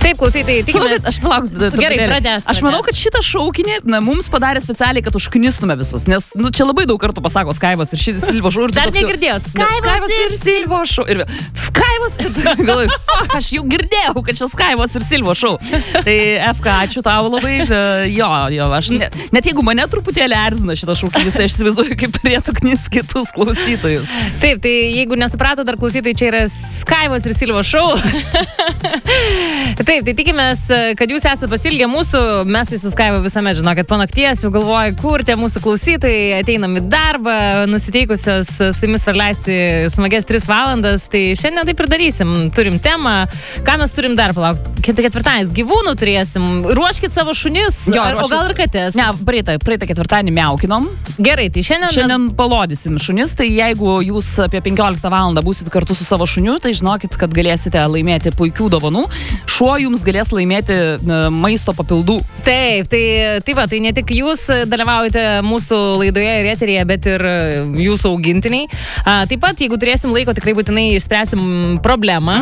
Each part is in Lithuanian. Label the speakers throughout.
Speaker 1: Taip, klausytojai, tikimės.
Speaker 2: Aš palauk,
Speaker 1: Gerai, pradėsime.
Speaker 2: Aš manau, kad šitą šaukinį mums padarė specialiai, kad užknistume visus, nes čia labai daug kartų pasako Skaivas ir šitas Silvo šou.
Speaker 1: Dar negirdėjot.
Speaker 2: Skaivas ir Silvo šou. Ir Skaivas ir galvoju, aš jau girdėjau, kad čia Skaivas ir Silvo šou. Tai FK, ačiū tau labai. Jo, aš net jeigu mane truputėlį erzina šitas šaukinys, tai aš įsivaizduoju, kaip turėtų knist kitus klausytojus.
Speaker 1: Taip, tai jeigu nesuprato dar klausytojai, čia yra Skaivas ir Silvo šou. Taip, tai tikimės, kad jūs esate pasilgę mūsų, mes su Skaiva visame, žinokit, po nakties jau galvoju, kur tie mūsų klausytojai, ateinam į darbą, nusiteikusios su jumis praleisti smagias 3 valandas, tai šiandien taip ir darysim. Turim temą, ką mes turim dar palaukti. Ketvirtadienis gyvūnų turėsim, ruoškit savo šunis, o gal ir katės.
Speaker 2: Ne, praeitą ketvirtadienį miaukinom.
Speaker 1: Gerai, tai šiandien
Speaker 2: palodysim šunis, tai jeigu jūs apie 15 valandą būsit kartu su savo šuniu, tai žinokit, kad galėsite laimėti puikių dovanų. Šuo jums galės laimėti maisto papildų.
Speaker 1: Taip, tai ne tik jūs dalyvaujate mūsų laidoje ir eteryje, bet ir jūsų augintiniai. Taip pat, jeigu turėsim laiko, tikrai būtinai išspręsim problemą.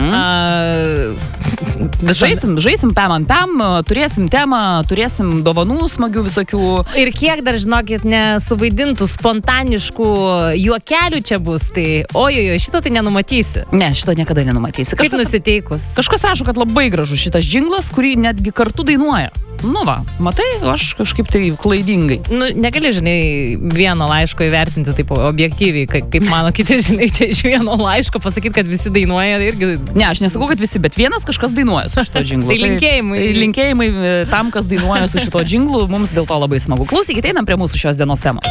Speaker 2: Žaisim pem ant pem, turėsim temą, turėsim dovanų smagių visokių.
Speaker 1: Ir kiek dar, žinokit, nesuvaidintų spontaniškų juokelių čia bus, tai ojoj, šito tai nenumatysi.
Speaker 2: Ne, šito niekada nenumatysi.
Speaker 1: Kaip nusiteikus?
Speaker 2: Kažkas rašo, kad labai gražus šitas džinglas, kurį netgi kartu dainuoja. Nu va, matai, aš kažkaip tai klaidingai.
Speaker 1: Nu, negali, žinai, vieno laiško įvertinti taip objektyviai, kaip mano kiti, žinai, čia iš vieno laiško pasakyti, kad visi dainuoja irgi.
Speaker 2: Ne, aš nesakau, kad visi, bet vienas kažkas dainuoja su šito džinglu.
Speaker 1: Tai linkėjimai.
Speaker 2: Linkėjimai tam, kas dainuoja su šito džinglu, mums dėl to labai smagu. Klausykite, einam prie mūsų šios dienos temos.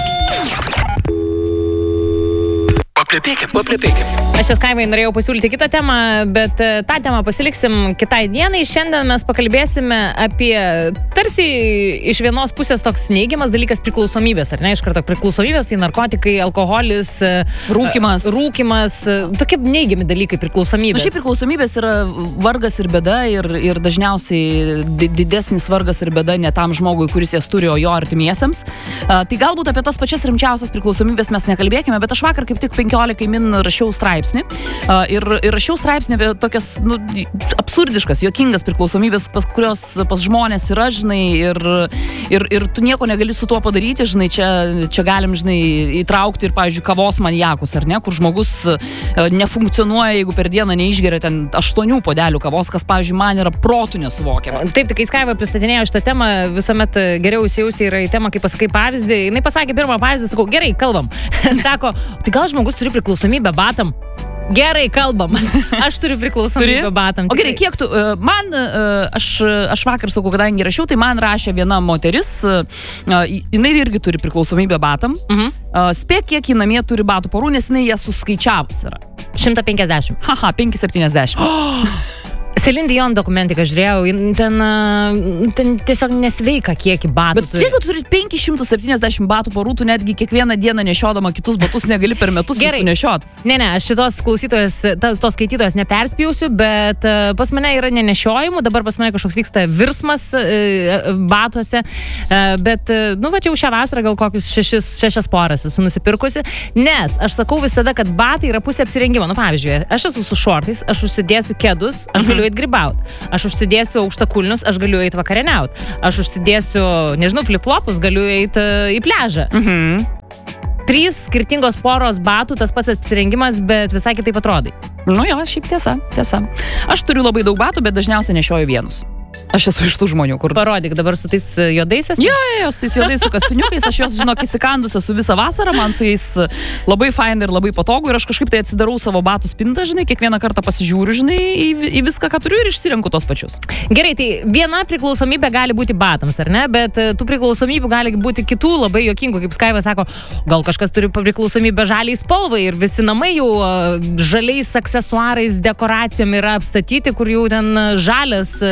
Speaker 3: Paplepėkim.
Speaker 1: Aš čia Skaivai norėjau pasiūlyti kitą temą, bet tą temą pasiliksim kitai dienai. Šiandien mes pakalbėsime apie tarsi iš vienos pusės toks neigiamas dalykas priklausomybės, ar ne? Iš karto priklausomybės, tai narkotikai, alkoholis, rūkymas, tokie neigiami dalykai priklausomybės.
Speaker 2: Šiaip priklausomybės yra vargas ir bėda ir dažniausiai didesnis vargas ir bėda ne tam žmogui, kuris jas turi, o jo artimiesiems. Tai galbūt apie tas pačias rimčiausias priklausomybės mes nekalbėkime, bet aš vakar kaip tik 15 min rašiau straipsnį ir rašiau straipsnį apie tokias absurdiškas, juokingas priklausomybės, kurios pas žmonės yra, žinai, ir tu nieko negali su tuo padaryti, žinai, čia galim, žinai, įtraukti ir, pavyzdžiui, kavos maniakus, ar ne, kur žmogus nefunkcionuoja, jeigu per dieną neišgeria ten 8 puodelių kavos, kas, pavyzdžiui, man yra protų nesuvokiama.
Speaker 1: Taip, tai kai Skaiva pristatinėjo šitą temą, visuomet geriau įsijausti yra į temą, kai pasakai pavyzdį. Jinai pasakė pirmą pavyzdį, sakau, gerai, kalbam. Sako, tai gal žmogus turi priklausomybę batam? Gerai, kalbam. Aš turiu priklausomybę batam.
Speaker 2: O gerai, kiek tu, aš vakar sakau, kadangi rašiau, tai man rašė viena moteris, jinai irgi turi priklausomybę batam. Spėk, kiek ji namie turi batų porų, nes jinai jas suskaičiavus yra.
Speaker 1: 150.
Speaker 2: Haha, 570.
Speaker 1: Celine Dion dokumentiką žiūrėjau, ten tiesiog nesveika kiekį batų.
Speaker 2: Bet jeigu turi 570 batų porų, tu netgi kiekvieną dieną nešiodama kitus batus negali per metus visų nešiot.
Speaker 1: Ne, aš šitos klausytojos, tos skaitytojos neperspjausiu, bet pas mane yra nenešiojimų, dabar pas mane kažkoks vyksta virsmas batuose, bet, nu, va, čia jau šią vasarą gal kokius 6 poras esu nusipirkusi, nes aš sakau visada, kad batai yra pusė apsirengimo. Nu, pavyzdžiui, aš esu su šortais, aš užsidėsiu kedus, aš galiu grybauti. Aš užsidėsiu aukštakulnius, aš galiu eiti vakarieniauti. Aš užsidėsiu, nežinau, flip-flopus, galiu eiti į pliažą. 3 skirtingos poros batų, tas pats apsirengimas, bet visai kitaip atrodai.
Speaker 2: Nu jo, šiaip tiesa. Aš turiu labai daug batų, bet dažniausiai nešioju vienus. Aš esu iš tų žmonių, kur...
Speaker 1: Parodyk dabar su tais juodais esi?
Speaker 2: Jo, su tais juodais, su kaspiniukais, aš juos, žinok, įsikandus esu visą vasarą, man su jais labai fain ir labai patogu ir aš kažkaip tai atsidarau savo batų spintą, žinai, kiekvieną kartą pasižiūriu, žinai, į viską, ką turiu ir išsirenku tos pačius.
Speaker 1: Gerai, tai viena priklausomybė gali būti batams, ar ne? Bet tų priklausomybių gali būti kitų labai juokingų, kaip Skaiva sako, gal kažkas turi priklausomybę žaliai spalvai ir visi namai jau žaliais aksesuarais, dekoracijom yra apstatyti, kur jau ten žalias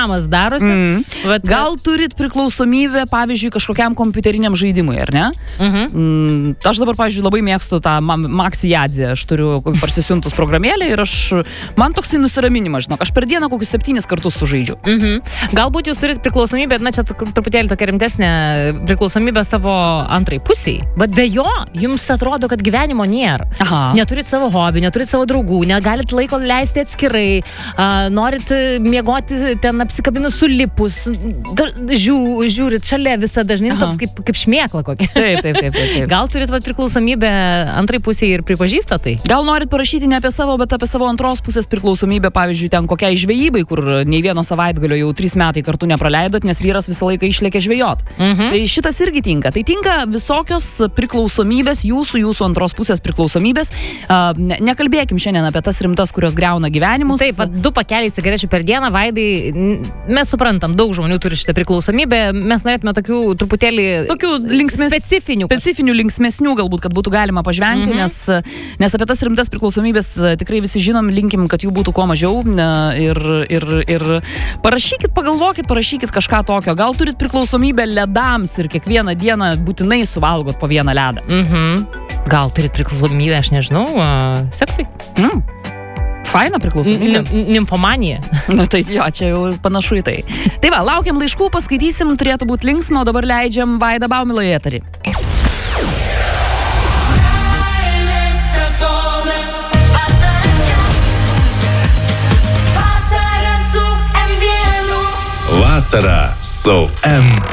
Speaker 1: chamas darosi. Vat,
Speaker 2: Gal turit priklausomybę, pavyzdžiui, kažkokiam kompiuteriniam žaidimui, ar ne? Aš dabar, pavyzdžiui, labai mėgstu tą Maxijadzę. Aš turiu parsisiuntus programėlę ir man toksai nusiraminimas, žinok, aš per dieną kokius 7 kartus sužaidžiu.
Speaker 1: Galbūt jūs turit priklausomybę, na čia truputėlį tokia rimtesnė priklausomybė savo antrai pusiai, bet be jo jums atrodo, kad gyvenimo nėra. Neturit savo hobių, neturit savo draugų, negalit laiko leisti atskirai, norit miegoti ten apsikabinus sulipus, žiūrit šalia visą dažnai toks kaip šmėkla kokia.
Speaker 2: Taip.
Speaker 1: Gal turit priklausomybę antrai pusiai ir pripažįsta tai?
Speaker 2: Gal norit parašyti ne apie savo, bet apie savo antros pusės priklausomybę, pavyzdžiui, ten kokiai žvejybai, kur nei vieno savaitgalio jau 3 metai kartu nepraleidot, nes vyras visą laiką išlėkė žvejot. Tai šitas irgi tinka. Tai tinka visokios priklausomybės, jūsų antros pusės priklausomybės. Nekalbėkim šiandien apie tas rimtas, kurios griauna gyvenimus.
Speaker 1: Taip, 2 pakeliai cigarečių per dieną, Vaidai, mes suprantam, daug žmonių turi šitą priklausomybę, mes norėtume tokių truputėlį specifinių linksmesnių galbūt, kad būtų galima pažvengti, nes apie tas rimtas priklausomybės tikrai visi žinom, linkim, kad jų būtų kuo mažiau ir parašykit, pagalvokit, parašykit kažką tokio. Gal turit priklausomybę ledams ir kiekvieną dieną būtinai suvalgot po vieną ledą. Gal turit priklausomybę, aš nežinau, seksui?
Speaker 2: Faina priklausomybė.
Speaker 1: Nimfomanija.
Speaker 2: Na tai jo, čia jau panašu į tai. Tai va, laukiam laiškų, paskaitysim, turėtų būti linksma, o dabar leidžiam Vaidą Baumilą į eterį.
Speaker 3: Vasara su M1.